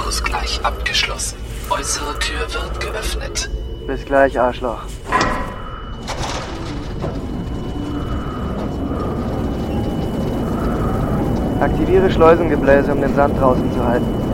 Ausstoß gleich abgeschlossen. Äußere Tür wird geöffnet. Bis gleich, Arschloch. Aktiviere Schleusengebläse, um den Sand draußen zu halten.